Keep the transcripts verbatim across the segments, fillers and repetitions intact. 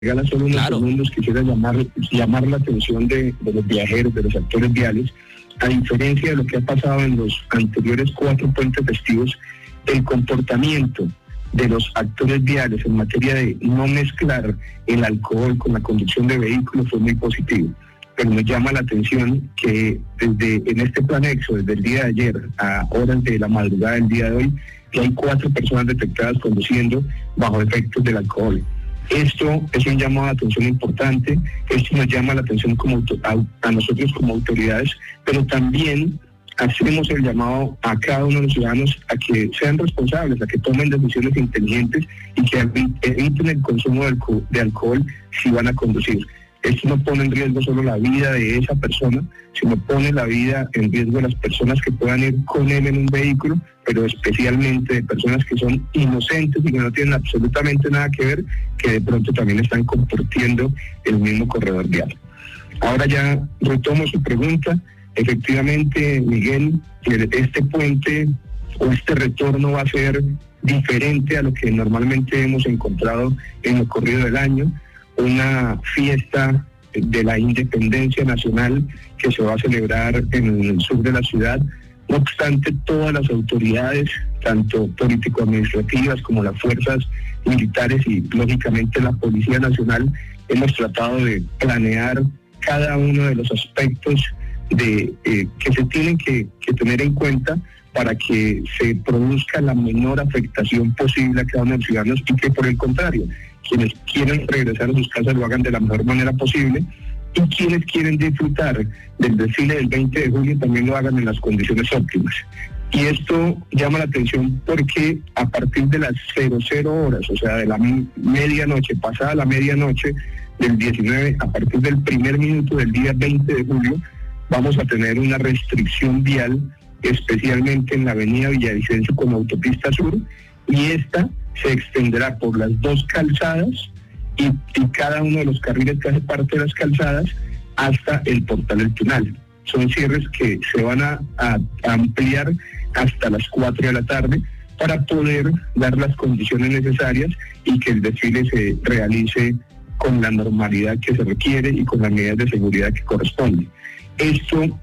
regala solo unos claro. segundos, quisiera llamar, llamar la atención de, de los viajeros, de los actores viales. A diferencia de lo que ha pasado en los anteriores cuatro puentes festivos, el comportamiento de los actores viales en materia de no mezclar el alcohol con la conducción de vehículos fue muy positivo. Pero nos llama la atención que desde en este plan anexo, desde el día de ayer a horas de la madrugada del día de hoy, que hay cuatro personas detectadas conduciendo bajo efectos del alcohol. Esto es un llamado de atención importante, esto nos llama la atención como a, a nosotros como autoridades, pero también hacemos el llamado a cada uno de los ciudadanos a que sean responsables, a que tomen decisiones inteligentes y que eviten el consumo de alcohol, de alcohol si van a conducir. Esto no pone en riesgo solo la vida de esa persona, sino pone la vida en riesgo de las personas que puedan ir con él en un vehículo, pero especialmente de personas que son inocentes y que no tienen absolutamente nada que ver, que de pronto también están compartiendo el mismo corredor vial. Ahora ya retomo su pregunta. Efectivamente, Miguel, este puente o este retorno va a ser diferente a lo que normalmente hemos encontrado en el corrido del año. Una fiesta de la independencia nacional que se va a celebrar en el sur de la ciudad. No obstante, todas las autoridades, tanto político-administrativas como las fuerzas militares y lógicamente la Policía Nacional, hemos tratado de planear cada uno de los aspectos de eh, que se tienen que, que tener en cuenta para que se produzca la menor afectación posible a cada uno de los ciudadanos y que por el contrario, quienes quieren regresar a sus casas lo hagan de la mejor manera posible y quienes quieren disfrutar del desfile del veinte de julio también lo hagan en las condiciones óptimas. Y esto llama la atención porque a partir de las cero cero horas, o sea, de la medianoche, pasada la medianoche del diecinueve, a partir del primer minuto del día veinte de julio, vamos a tener una restricción vial, especialmente en la avenida Villavicencio con autopista sur, y esta se extenderá por las dos calzadas y, y cada uno de los carriles que hace parte de las calzadas hasta el Portal del Tunal. Son cierres que se van a, a, a ampliar hasta las cuatro de la tarde para poder dar las condiciones necesarias y que el desfile se realice con la normalidad que se requiere y con las medidas de seguridad que corresponden. Esto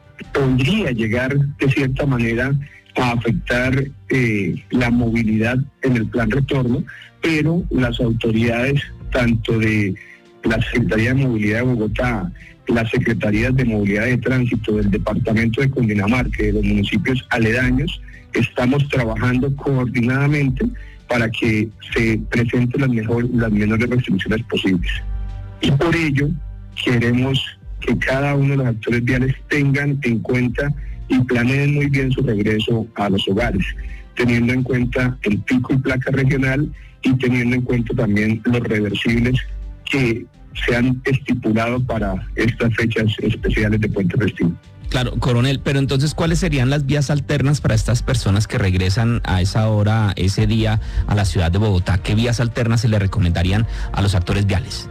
podría llegar de cierta manera a afectar eh, la movilidad en el plan retorno, pero las autoridades tanto de la Secretaría de Movilidad de Bogotá, las Secretarías de Movilidad de Tránsito del Departamento de Cundinamarca y de los municipios aledaños, estamos trabajando coordinadamente para que se presenten las, mejor, las menores restricciones posibles. Y por ello queremos que cada uno de los actores viales tengan en cuenta y planeen muy bien su regreso a los hogares, teniendo en cuenta el pico y placa regional y teniendo en cuenta también los reversibles que se han estipulado para estas fechas especiales de puente festivo. Claro, coronel, pero entonces, ¿cuáles serían las vías alternas para estas personas que regresan a esa hora, ese día, a la ciudad de Bogotá? ¿Qué vías alternas se le recomendarían a los actores viales?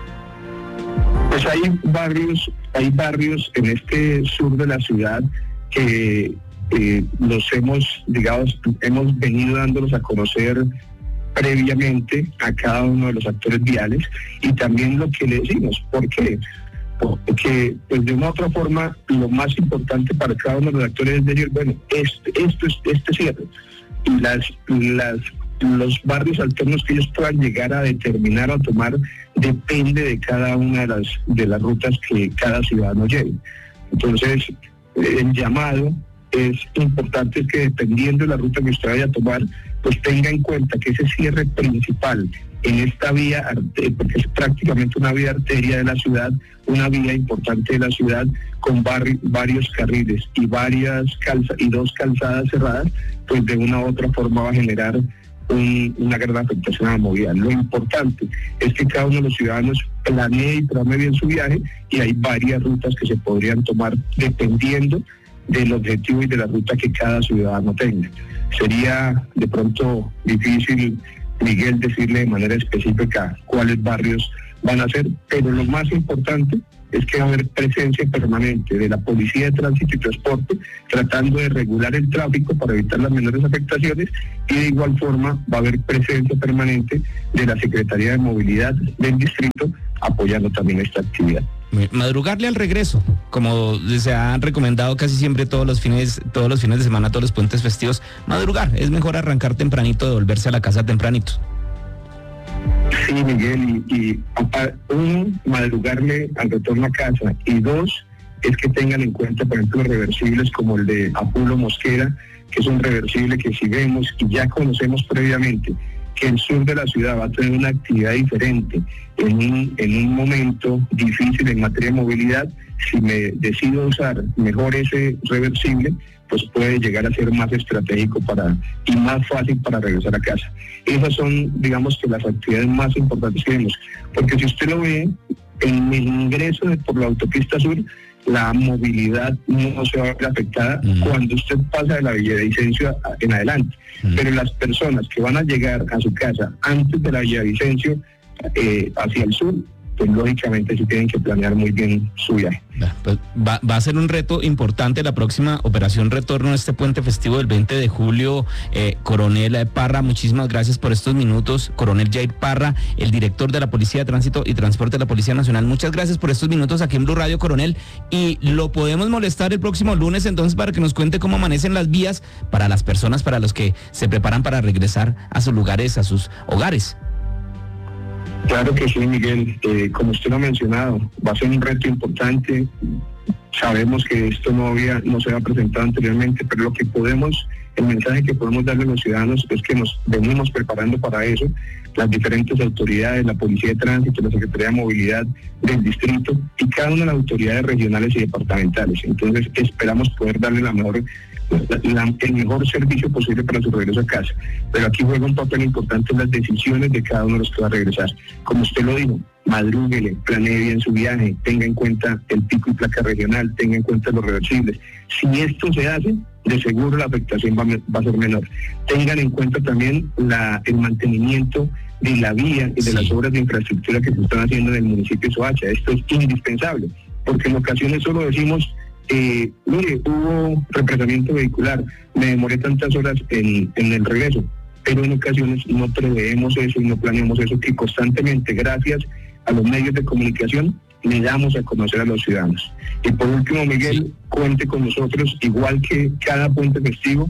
Pues hay barrios, hay barrios en este sur de la ciudad que eh, los hemos, digamos, hemos venido dándolos a conocer previamente a cada uno de los actores viales y también lo que le decimos. ¿Por qué? Porque pues de una u otra forma lo más importante para cada uno de los actores es decir, bueno, este, esto es este cierre y las, las los barrios alternos que ellos puedan llegar a determinar o a tomar depende de cada una de las de las rutas que cada ciudadano lleve. Entonces, el llamado es importante que dependiendo de la ruta que usted vaya a tomar, pues tenga en cuenta que ese cierre principal en esta vía, porque es prácticamente una vía arteria de la ciudad, una vía importante de la ciudad con barri, varios carriles y varias calza, y dos calzadas cerradas, pues de una u otra forma va a generar un, una gran afectación a la movilidad. Lo importante es que cada uno de los ciudadanos planee y programe bien su viaje y hay varias rutas que se podrían tomar dependiendo del objetivo y de la ruta que cada ciudadano tenga. Sería de pronto difícil, Miguel, decirle de manera específica cuáles barrios van a ser, pero lo más importante es que va a haber presencia permanente de la Policía de Tránsito y Transporte, tratando de regular el tráfico para evitar las menores afectaciones, y de igual forma va a haber presencia permanente de la Secretaría de Movilidad del distrito, apoyando también esta actividad. Madrugarle al regreso, como se han recomendado casi siempre todos los fines, todos los fines de semana, todos los puentes festivos, madrugar, es mejor arrancar tempranito, devolverse a la casa tempranito. Sí, Miguel, y, y uno, madrugarle al retorno a casa, y dos, es que tengan en cuenta, por ejemplo, reversibles como el de Apulo Mosquera, que es un reversible que si vemos y ya conocemos previamente que el sur de la ciudad va a tener una actividad diferente en un, en un momento difícil en materia de movilidad, si me decido usar mejor ese reversible, pues puede llegar a ser más estratégico para y más fácil para regresar a casa. Esas son, digamos, que las actividades más importantes que vemos, porque si usted lo ve, en el ingreso de, por la autopista sur, la movilidad no se va a ver afectada uh-huh. cuando usted pasa de la Villavicencio en adelante. Uh-huh. Pero las personas que van a llegar a su casa antes de la Villavicencio eh, hacia el sur, pues lógicamente sí tienen que planear muy bien su viaje. Pues va, va a ser un reto importante la próxima operación retorno a este puente festivo del veinte de julio. Eh, Coronel Parra, muchísimas gracias por estos minutos. Coronel Jair Parra, el director de la Policía de Tránsito y Transporte de la Policía Nacional, muchas gracias por estos minutos aquí en Blue Radio, Coronel, y lo podemos molestar el próximo lunes entonces para que nos cuente cómo amanecen las vías para las personas, para los que se preparan para regresar a sus lugares, a sus hogares. Claro que sí, Miguel. Eh, como usted lo ha mencionado, va a ser un reto importante. Sabemos que esto no había, no se había presentado anteriormente, pero lo que podemos, el mensaje que podemos darle a los ciudadanos es que nos venimos preparando para eso. Las diferentes autoridades, la Policía de Tránsito, la Secretaría de Movilidad del distrito y cada una de las autoridades regionales y departamentales. Entonces esperamos poder darle la mejor La, el mejor servicio posible para su regreso a casa. Pero aquí juega un papel importante las decisiones de cada uno de los que va a regresar. Como usted lo dijo, madrúguele, planee bien su viaje, tenga en cuenta el pico y placa regional, tenga en cuenta los reversibles. Si esto se hace, de seguro la afectación va, va a ser menor. Tengan en cuenta también la, el mantenimiento de la vía y de sí. las obras de infraestructura que se están haciendo en el municipio de Soacha. Esto es indispensable, porque en ocasiones solo decimos Eh, mire, hubo represamiento vehicular, me demoré tantas horas en, en el regreso, pero en ocasiones no preveemos eso y no planeamos eso, que constantemente, gracias a los medios de comunicación, le damos a conocer a los ciudadanos. Y por último, Miguel, sí. cuente con nosotros, igual que cada puente festivo,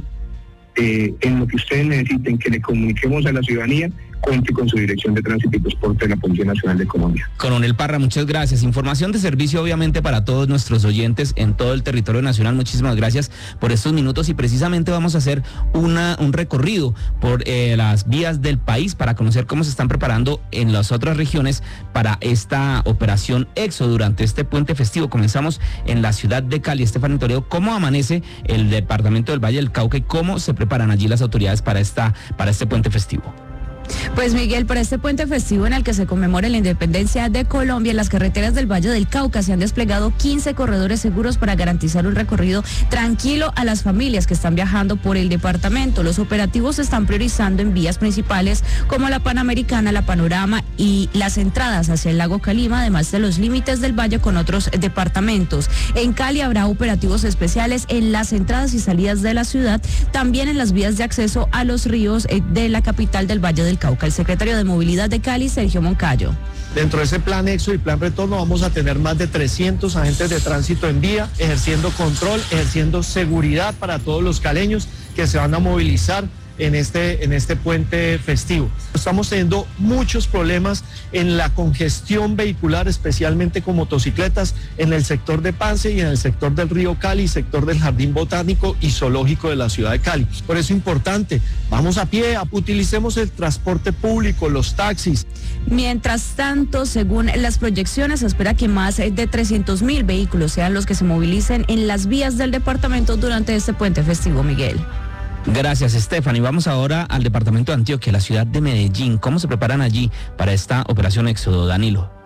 eh, en lo que ustedes necesiten que le comuniquemos a la ciudadanía, cuente con su Dirección de Tránsito y Transporte de la Policía Nacional de Colombia. Coronel Parra, muchas gracias. Información de servicio obviamente para todos nuestros oyentes en todo el territorio nacional. Muchísimas gracias por estos minutos y precisamente vamos a hacer una, un recorrido por eh, las vías del país para conocer cómo se están preparando en las otras regiones para esta operación Éxodo durante este puente festivo. Comenzamos en la ciudad de Cali. Estefanía Toledo, ¿cómo amanece el departamento del Valle del Cauca y cómo se preparan allí las autoridades para, esta, para este puente festivo? Pues Miguel, para este puente festivo en el que se conmemora la independencia de Colombia, en las carreteras del Valle del Cauca se han desplegado quince corredores seguros para garantizar un recorrido tranquilo a las familias que están viajando por el departamento. Los operativos se están priorizando en vías principales como la Panamericana, la Panorama y las entradas hacia el lago Calima, además de los límites del valle con otros departamentos. En Cali habrá operativos especiales en las entradas y salidas de la ciudad, también en las vías de acceso a los ríos de la capital del Valle del Cauca. El secretario de Movilidad de Cali, Sergio Moncayo. Dentro de ese plan Éxodo y plan Retorno vamos a tener más de trescientos agentes de tránsito en vía, ejerciendo control, ejerciendo seguridad para todos los caleños que se van a movilizar en este, en este puente festivo. Estamos teniendo muchos problemas en la congestión vehicular, especialmente con motocicletas, en el sector de Pance y en el sector del río Cali, sector del Jardín Botánico y Zoológico de la ciudad de Cali. Por eso es importante, vamos a pie, utilicemos el transporte público, los taxis. Mientras tanto, según las proyecciones, se espera que más de trescientos mil vehículos sean los que se movilicen en las vías del departamento durante este puente festivo, Miguel. Gracias, Stephanie. Vamos ahora al departamento de Antioquia, la ciudad de Medellín. ¿Cómo se preparan allí para esta operación Éxodo, Danilo?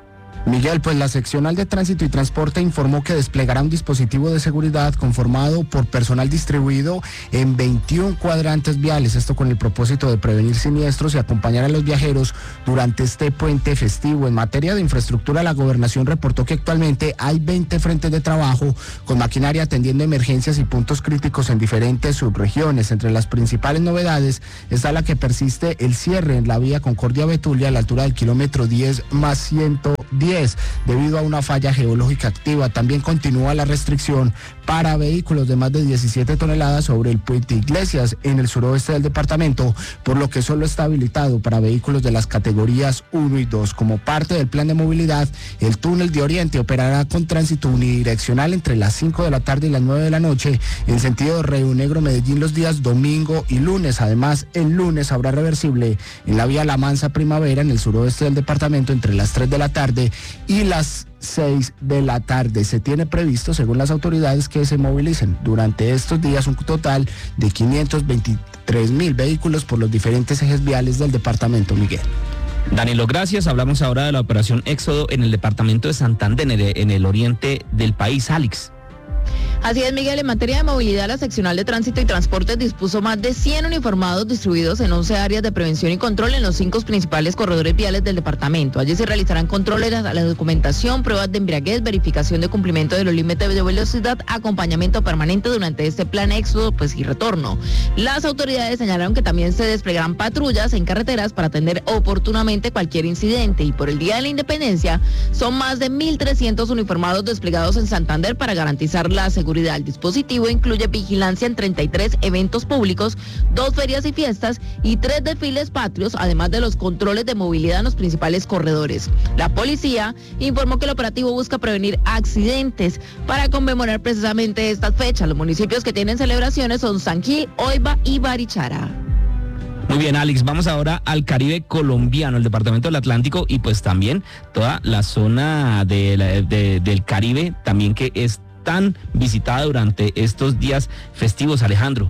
Miguel, pues la seccional de Tránsito y Transporte informó que desplegará un dispositivo de seguridad conformado por personal distribuido en veintiún cuadrantes viales, esto con el propósito de prevenir siniestros y acompañar a los viajeros durante este puente festivo. En materia de infraestructura, la gobernación reportó que actualmente hay veinte frentes de trabajo con maquinaria atendiendo emergencias y puntos críticos en diferentes subregiones. Entre las principales novedades está la que persiste el cierre en la vía Concordia-Betulia a la altura del kilómetro diez más ciento diez debido a una falla geológica activa. También continúa la restricción para vehículos de más de diecisiete toneladas sobre el puente Iglesias en el suroeste del departamento, por lo que solo está habilitado para vehículos de las categorías uno y dos. Como parte del plan de movilidad, el túnel de Oriente operará con tránsito unidireccional entre las cinco de la tarde y las nueve de la noche en sentido Río Negro Medellín los días domingo y lunes. Además, el lunes habrá reversible en la vía La Mansa Primavera en el suroeste del departamento entre las tres de la tarde y las seis de la tarde. Se tiene previsto, según las autoridades, que se movilicen durante estos días un total de quinientos veintitrés mil vehículos por los diferentes ejes viales del departamento, Miguel. Danilo, gracias. Hablamos ahora de la operación Éxodo en el departamento de Santander, en el, en el oriente del país. Alex. Así es, Miguel. En materia de movilidad, la seccional de Tránsito y Transporte dispuso más de cien uniformados distribuidos en once áreas de prevención y control en los cinco principales corredores viales del departamento. Allí se realizarán controles a la documentación, pruebas de embriaguez, verificación de cumplimiento de los límites de velocidad, acompañamiento permanente durante este plan Éxodo pues, y retorno. Las autoridades señalaron que también se desplegarán patrullas en carreteras para atender oportunamente cualquier incidente. Y por el Día de la Independencia, son más de mil trescientos uniformados desplegados en Santander para garantizar la seguridad. El dispositivo incluye vigilancia en treinta y tres eventos públicos, dos ferias y fiestas y tres desfiles patrios, además de los controles de movilidad en los principales corredores. La policía informó que el operativo busca prevenir accidentes. Para conmemorar precisamente estas fechas, los municipios que tienen celebraciones son San Gil, Oiba y Barichara. Muy bien, Alex, vamos ahora al Caribe colombiano, el departamento del Atlántico y pues también toda la zona de la, de, del Caribe, también que es tan visitada durante estos días festivos, Alejandro.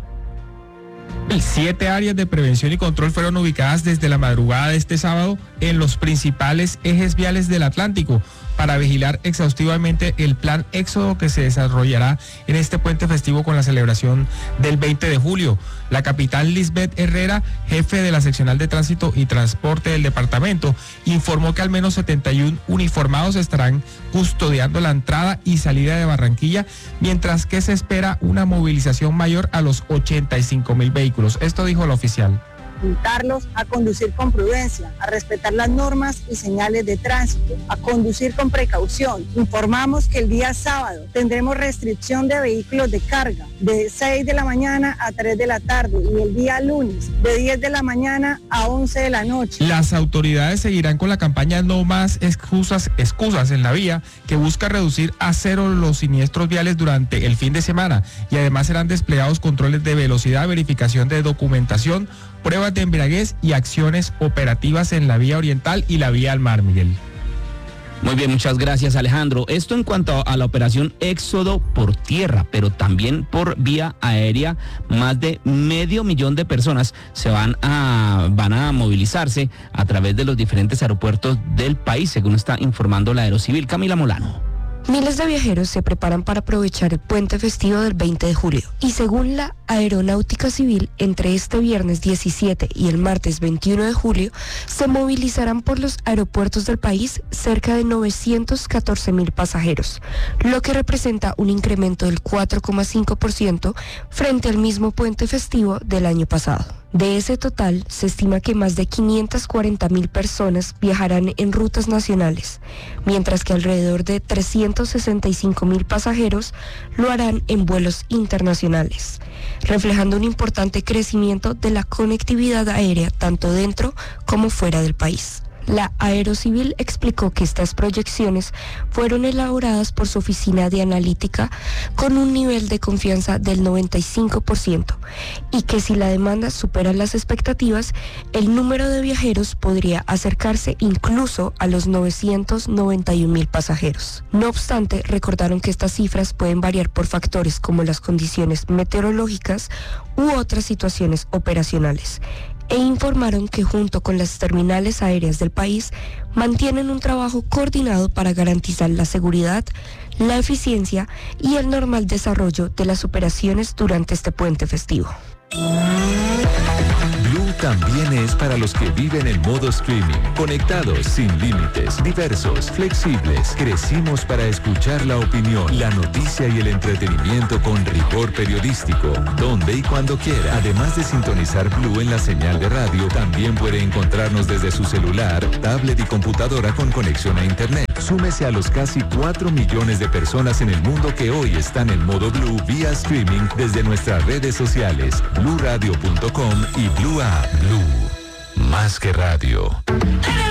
Siete áreas de prevención y control fueron ubicadas desde la madrugada de este sábado en los principales ejes viales del Atlántico para vigilar exhaustivamente el plan Éxodo que se desarrollará en este puente festivo con la celebración del veinte de julio. La capitán Lisbeth Herrera, jefe de la seccional de Tránsito y Transporte del departamento, informó que al menos setenta y uno uniformados estarán custodiando la entrada y salida de Barranquilla, mientras que se espera una movilización mayor a los ochenta y cinco mil vehículos. Esto dijo el oficial. Invitarlos a conducir con prudencia, a respetar las normas y señales de tránsito, a conducir con precaución. Informamos que el día sábado tendremos restricción de vehículos de carga de seis de la mañana a tres de la tarde y el día lunes de diez de la mañana a once de la noche. Las autoridades seguirán con la campaña No Más Excusas, excusas en la vía, que busca reducir a cero los siniestros viales durante el fin de semana, y además serán desplegados controles de velocidad, verificación de documentación, pruebas de embriaguez y acciones operativas en la vía oriental y la vía al mar, Miguel. Muy bien, muchas gracias, Alejandro. Esto en cuanto a la operación Éxodo por tierra, pero también por vía aérea. Más de medio millón de personas se van a, van a movilizarse a través de los diferentes aeropuertos del país, según está informando la Aerocivil. Camila Molano. Miles de viajeros se preparan para aprovechar el puente festivo del veinte de julio y según la Aeronáutica Civil, entre este viernes diecisiete y el martes veintiuno de julio se movilizarán por los aeropuertos del país cerca de novecientos catorce mil pasajeros, lo que representa un incremento del cuatro coma cinco por ciento frente al mismo puente festivo del año pasado. De ese total, se estima que más de quinientas cuarenta mil personas viajarán en rutas nacionales, mientras que alrededor de trescientos sesenta y cinco mil pasajeros lo harán en vuelos internacionales, reflejando un importante crecimiento de la conectividad aérea tanto dentro como fuera del país. La Aerocivil explicó que estas proyecciones fueron elaboradas por su oficina de analítica con un nivel de confianza del noventa y cinco por ciento y que si la demanda supera las expectativas, el número de viajeros podría acercarse incluso a los novecientos noventa y un mil pasajeros. No obstante, recordaron que estas cifras pueden variar por factores como las condiciones meteorológicas u otras situaciones operacionales. e informaron que junto con las terminales aéreas del país mantienen un trabajo coordinado para garantizar la seguridad, la eficiencia y el normal desarrollo de las operaciones durante este puente festivo. Blue también es para los que viven en modo streaming, conectados sin límites, diversos, flexibles. Crecimos para escuchar la opinión, la noticia y el entretenimiento con rigor periodístico, donde y cuando quiera. Además de sintonizar Blue en la señal de radio, también puede encontrarnos desde su celular, tablet y computadora con conexión a internet. Súmese a los casi cuatro millones de personas en el mundo que hoy están en modo Blue vía streaming desde nuestras redes sociales, blue radio punto com y Blue App. Blue, más que radio.